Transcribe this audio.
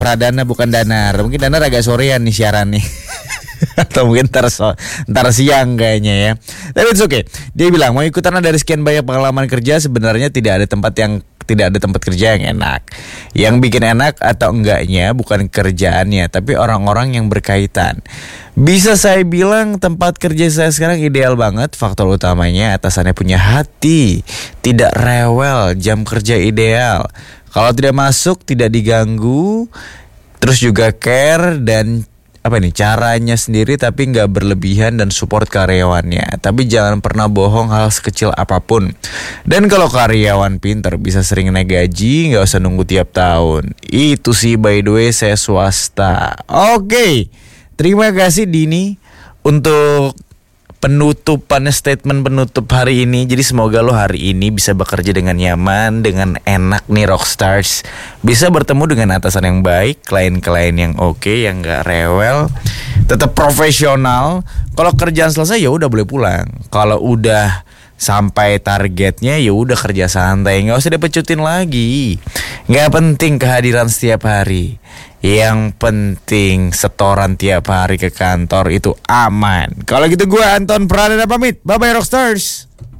Pradana bukan Danar. Mungkin Danar agak sorean nih siaran nih. Atau mungkin ntar siang kayaknya ya. Tapi it's okay. Dia bilang mau ikutan dari sekian banyak pengalaman kerja, sebenarnya tidak ada tempat kerja yang enak. Yang bikin enak atau enggaknya bukan kerjaannya, tapi orang-orang yang berkaitan. Bisa saya bilang tempat kerja saya sekarang ideal banget. Faktor utamanya atasannya punya hati, tidak rewel, jam kerja ideal. Kalau tidak masuk tidak diganggu, terus juga care dan caranya sendiri tapi nggak berlebihan dan support karyawannya. Tapi jangan pernah bohong hal sekecil apapun. Dan kalau karyawan pinter bisa sering naik gaji, nggak usah nunggu tiap tahun. Itu sih by the way saya swasta. Oke. Terima kasih Dini untuk statement penutup hari ini. Jadi semoga lo hari ini bisa bekerja dengan nyaman, dengan enak nih Rockstars. Bisa bertemu dengan atasan yang baik, klien-klien yang oke, yang gak rewel, tetap profesional. Kalau kerjaan selesai ya udah boleh pulang. Kalau udah sampai targetnya ya udah kerja santai, nggak usah dipecutin lagi. Nggak penting kehadiran setiap hari. Yang penting setoran tiap hari ke kantor itu aman. Kalau gitu gue Anton Pradana pamit. Bye bye Rockstars.